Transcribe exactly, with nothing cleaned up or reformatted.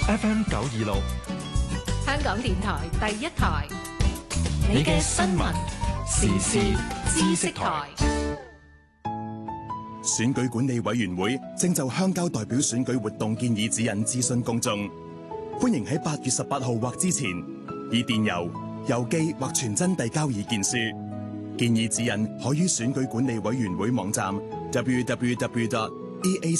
F M 九二六， 香港電台第一台， 你嘅新聞時事知識台。 選舉管理委員會正就鄉郊代表選舉活動建議指引諮詢公眾，歡迎喺八月十八號或之前以電郵、郵寄或傳真遞交意見書。建議指引可於選舉管理委員會網站 double-u double-u double-u dot e a